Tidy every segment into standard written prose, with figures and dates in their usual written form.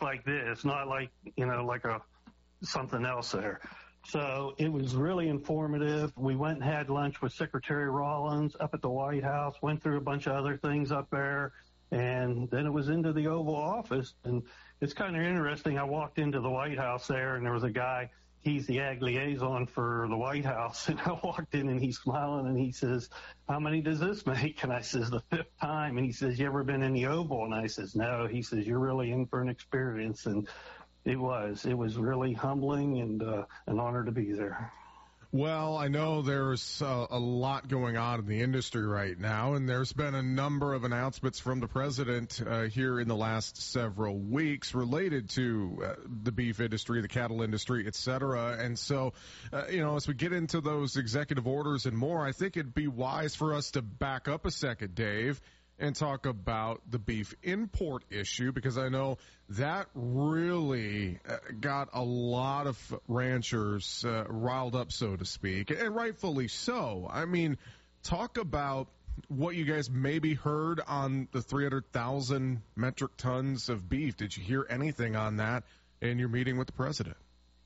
like this, not like, like something else there. So it was really informative. We went and had lunch with Secretary Rollins up at the White House, went through a bunch of other things up there, and then it was into the Oval Office. And it's kind of interesting. I walked into the White House there, and there was a guy, he's the ag liaison for the White House, and I walked in, and he's smiling, and he says, "How many does this make?" And I says, "The 5th time." And he says, "You ever been in the Oval?" And I says, "No." He says, "You're really in for an experience." And it was really humbling and an honor to be there. Well, I know there's a lot going on in the industry right now, and there's been a number of announcements from the president here in the last several weeks related to the beef industry, the cattle industry, et cetera. And so, as we get into those executive orders and more, I think it'd be wise for us to back up a second, Dave, and talk about the beef import issue, because I know that really got a lot of ranchers riled up, so to speak, and rightfully so. I mean, talk about what you guys maybe heard on the 300,000 metric tons of beef. Did you hear anything on that in your meeting with the president?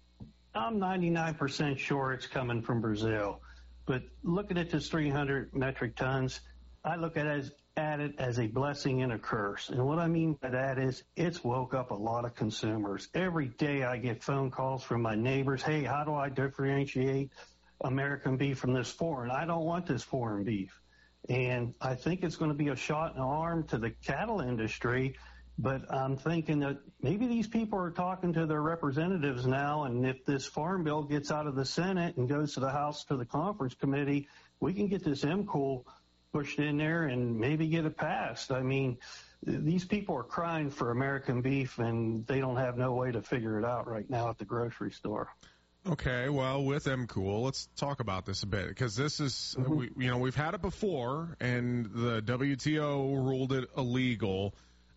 I'm 99% sure it's coming from Brazil, but looking at this 300 metric tons, I look at it as a blessing and a curse. And what I mean by that is it's woke up a lot of consumers. Every day I get phone calls from my neighbors. "Hey, how do I differentiate American beef from this foreign? I don't want this foreign beef." And I think it's going to be a shot in the arm to the cattle industry. But I'm thinking that maybe these people are talking to their representatives now. And if this farm bill gets out of the Senate and goes to the House to the conference committee, we can get this MCOOL pushed in there and maybe get it passed. I mean, these people are crying for American beef, and they don't have no way to figure it out right now at the grocery store. Okay, well, with MCOOL, let's talk about this a bit, because this is, we've had it before, and the WTO ruled it illegal,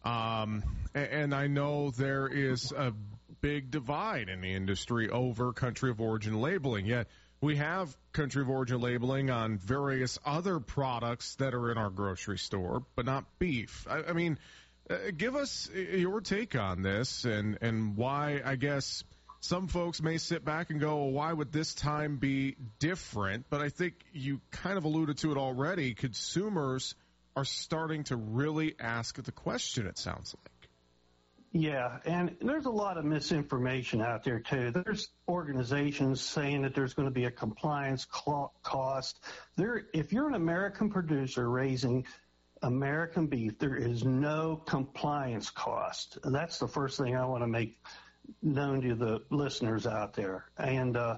and I know there is a big divide in the industry over country of origin labeling, yet we have country of origin labeling on various other products that are in our grocery store, but not beef. I mean, give us your take on this and why, I guess, some folks may sit back and go, well, why would this time be different? But I think you kind of alluded to it already. Consumers are starting to really ask the question, it sounds like. Yeah, and there's a lot of misinformation out there, too. There's organizations saying that there's going to be a compliance cost. If you're an American producer raising American beef, there is no compliance cost. And that's the first thing I want to make known to the listeners out there. And the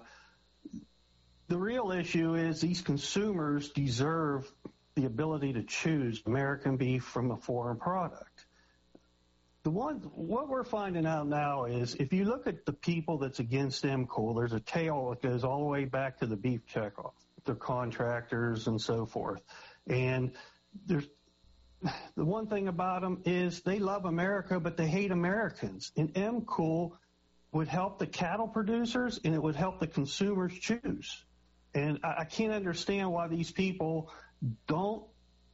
real issue is these consumers deserve the ability to choose American beef from a foreign product. What we're finding out now is if you look at the people that's against MCOOL, there's a tail that goes all the way back to the beef checkoff. They're contractors and so forth. And the one thing about them is they love America, but they hate Americans. And MCOOL would help the cattle producers, and it would help the consumers choose. And I can't understand why these people don't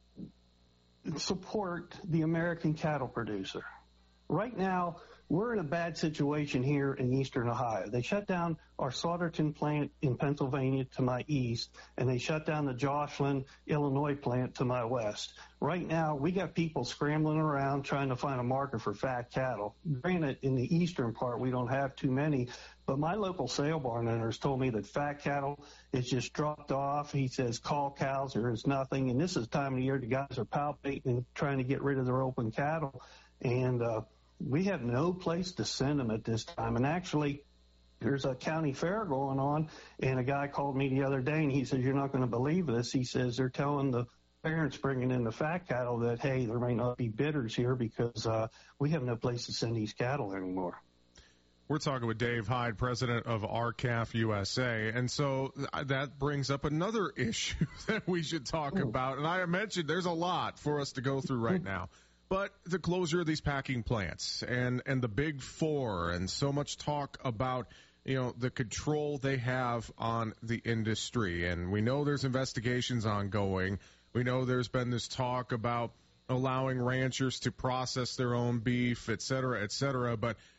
support the American cattle producer. Right now, we're in a bad situation here in eastern Ohio. They shut down our Slaughterton plant in Pennsylvania to my east, and they shut down the Joslin, Illinois plant to my west. Right now, we got people scrambling around trying to find a market for fat cattle. Granted, in the eastern part, we don't have too many, but my local sale barn owners told me that fat cattle is just dropped off. He says call cows, there is nothing, and this is the time of the year the guys are palpating and trying to get rid of their open cattle, and we have no place to send them at this time. And actually, there's a county fair going on, and a guy called me the other day, and he says, "You're not going to believe this." He says they're telling the parents bringing in the fat cattle that, hey, there may not be bidders here because we have no place to send these cattle anymore. We're talking with Dave Hyde, president of R-CALF USA, and so that brings up another issue that we should talk about. And I mentioned there's a lot for us to go through right now. But the closure of these packing plants and the Big Four, and so much talk about, the control they have on the industry. And we know there's investigations ongoing. We know there's been this talk about allowing ranchers to process their own beef, et cetera, et cetera. But